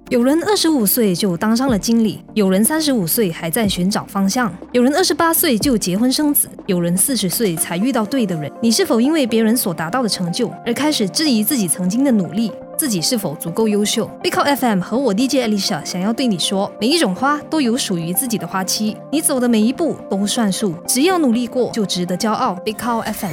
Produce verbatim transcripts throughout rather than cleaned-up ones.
有人二十五岁就当上了经理，有人三十五岁还在寻找方向，有人二十八岁就结婚生子，有人四十岁才遇到对的人。你是否因为别人所达到的成就而开始质疑自己曾经的努力？自己是否足够优秀？ Big Cow F M 和我 D J Alicia 想要对你说，每一种花都有属于自己的花期，你走的每一步都算数，只要努力过就值得骄傲。 Big Cow F M。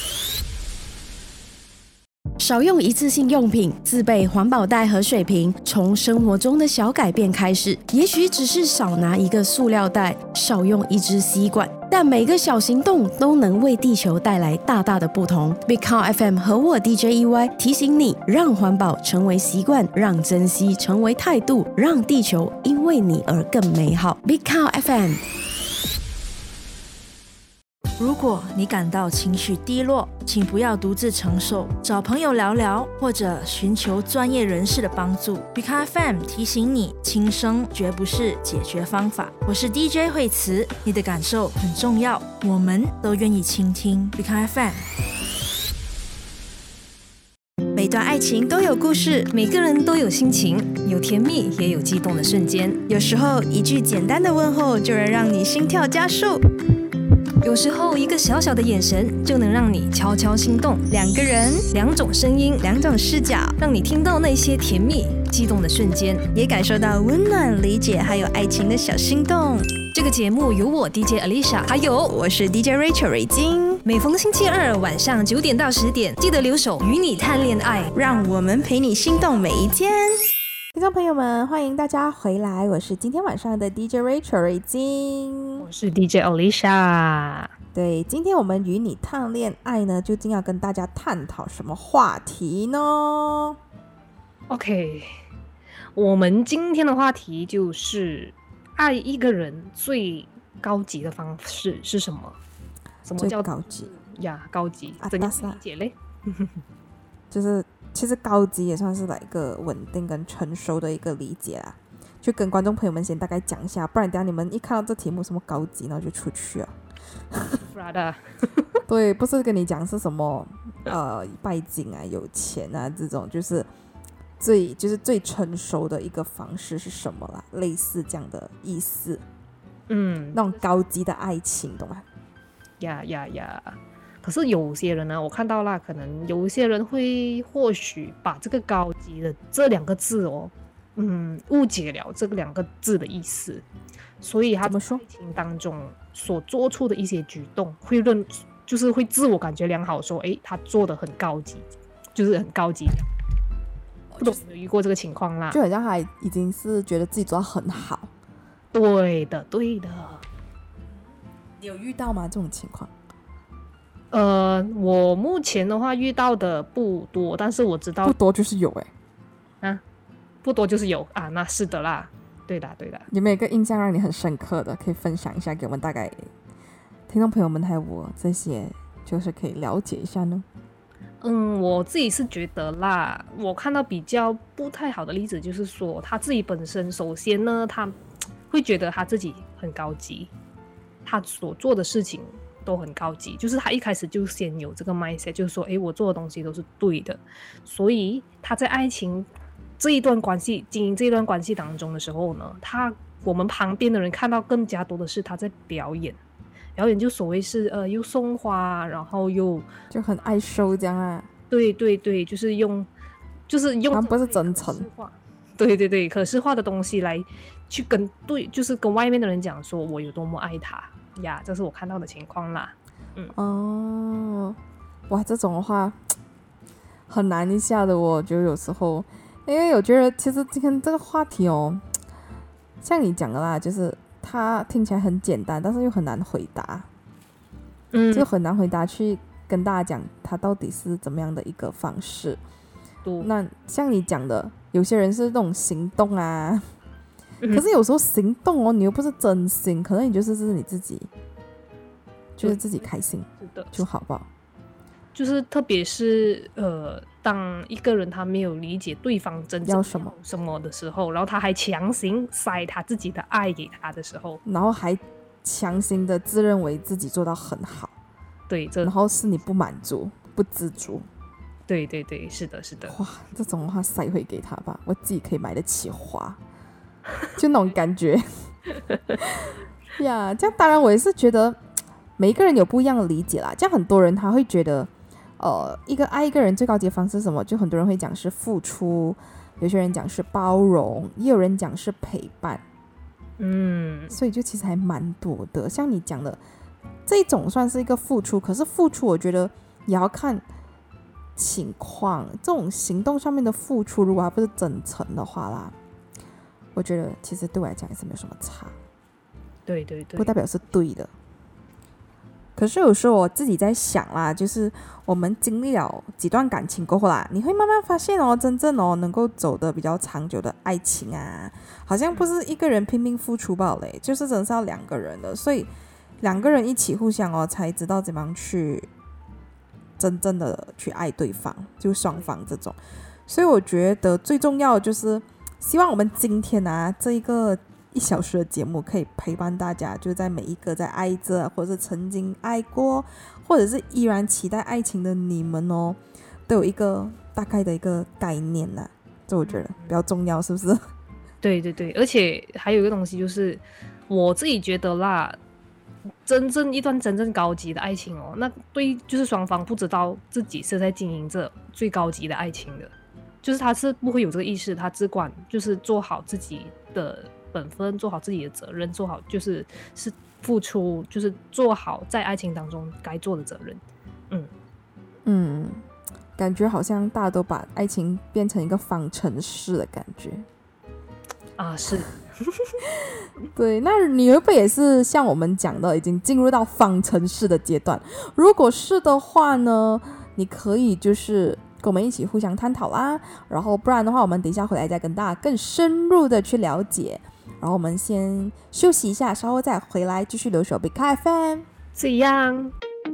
少用一次性用品，自备环保袋和水瓶，从生活中的小改变开始。也许只是少拿一个塑料袋，少用一支吸管，但每个小行动都能为地球带来大大的不同。Big Cow F M 和我 D J E Y 提醒你，让环保成为习惯，让珍惜成为态度，让地球因为你而更美好。Big Cow F M。 如果你感到情绪低落，请不要独自承受，找朋友聊聊，或者寻求专业人士的帮助。Big Cow F M 提醒你，轻生绝不是解决方法。我是 D J 惠慈，你的感受很重要，我们都愿意倾听。Big Cow F M。每段爱情都有故事， 每个人都有心情，有甜蜜也有激动的瞬间。 有时候一句简单的问候就能让你心跳加速， 有时候一个小小的眼神就能让你悄悄心动。 两个人， 两种声音， 两种视角， 让你听到那些甜蜜激动的瞬间， 也感受到温暖、理解还有爱情的小心动。 这个节目由我 D J Alicia 还有我是 D J Rachel 瑞金， 每逢星期二晚上九点到十点，记得留守与你谈恋爱， 让我们陪你心动每一天。 听众朋友们，欢迎大家回来，我是今天晚上的 D J Rachel 瑞金， 我是 D J Alicia。 对，今天我们与你谈恋爱呢，究竟要跟大家探讨什么话题呢？ OK， 我们今天的话题就是爱一个人最高级的方式是什么？什么叫高级呀？高级啊， 怎样理解嘞？ 就是其实高级也算是来一个稳定跟成熟的一个理解啦，就跟观众朋友们先大概讲一下，不然等一下你们一看到这题目什么高级，然后就出去了。对，不是跟你讲是什么呃拜金啊、有钱啊这种，就是最就是最成熟的一个方式是什么啦？类似这样的意思。 嗯， 那种高级的爱情，懂吗？ 呀呀呀！可是有些人呢，我看到啦，可能有些人会或许把这个高级的这两个字哦，嗯，误解了这个两个字的意思，所以他在爱情当中所做出的一些举动，会认就是会自我感觉良好，说，哎，他做的很高级，就是很高级。不懂有没有遇过这个情况啦？ 就好像他已经是觉得自己做得很好。 对的，对的。 你有遇到吗？这种情况？ 呃，我目前的话遇到的不多，但是我知道不多就是有哎、 欸，啊，不多就是有啊，那是的啦，对的对的。 有没有一个印象让你很深刻的，可以分享一下给我们大概听众朋友们还有我这些，就是可以了解一下呢？ 嗯，我自己是觉得啦，我看到比较不太好的例子就是说，他自己本身首先呢，他会觉得他自己很高级，他所做的事情都很高级，就是他一开始就先有这个 mindset， 就是说，诶，我做的东西都是对的，所以他在爱情这一段关系经营这一段关系当中的时候呢，他我们旁边的人看到更加多的是他在表演，表演就所谓是呃又送花，然后又就很爱show这样啊。 对对对，就是用就是用他不是真诚， 对对对，可视化的东西来去跟对，就是跟外面的人讲说我有多么爱他呀，这是我看到的情况啦。嗯哦，哇，这种的话很难一下的，我觉得有时候，因为我觉得其实今天这个话题哦，像你讲的啦，就是它听起来很简单，但是又很难回答，嗯，就很难回答去跟大家讲它到底是怎么样的一个方式。那像你讲的，有些人是那种行动啊，嗯、可是有时候行动哦，你又不是真心，可能你就是是你自己，就是自己开心就好不好？ 就是特别是呃，当一个人他没有理解对方真正要什么什么的时候，然后他还强行塞他自己的爱给他的时候， 然后还强行的自认为自己做到很好， 对，这然后是你不满足、不知足。 对对对，是的是的。 哇，这种的话塞回给他吧，我自己可以买得起花，就那种感觉呀。这样当然我也是觉得每一个人有不一样的理解啦。这样很多人他会觉得呃，一个爱一个人最高级的方式是什么，就很多人会讲是付出，有些人讲是包容，也有人讲是陪伴。 嗯， 所以就其实还蛮多的。像你讲的这种算是一个付出，可是付出我觉得也要看情况，这种行动上面的付出如果它不是真诚的话啦，我觉得其实对我来讲也是没有什么差。 对对对， 不代表是对的。可是有时候我自己在想啦，就是我们经历了几段感情过后啦，你会慢慢发现哦，真正哦能够走得比较长久的爱情啊，好像不是一个人拼命付出罢了，就是真的是要两个人的，所以两个人一起互相哦，才知道怎么样去真正的去爱对方，就双方这种。所以我觉得最重要的就是希望我们今天啊这一个一小时的节目可以陪伴大家，就在每一个在爱着或者是曾经爱过或者是依然期待爱情的你们哦，都有一个大概的一个概念啦，这我觉得比较重要，是不是？ 对对对，而且还有一个东西就是我自己觉得啦，真正一段真正高级的爱情哦，那对就是双方不知道自己是在经营着最高级的爱情的，就是他是不会有这个意识，他只管就是做好自己的本分，做好自己的责任，做好就是是付出，就是做好在爱情当中该做的责任。嗯嗯，感觉好像大家都把爱情变成一个方程式的感觉啊，是对，那你会不会也是像我们讲的已经进入到方程式的阶段？如果是的话呢，你可以就是跟我们一起互相探讨啦，然后不然的话我们等一下回来再跟大家更深入的去了解。然后我们先休息一下，稍后再回来继续留守 Big Car F M。 这样。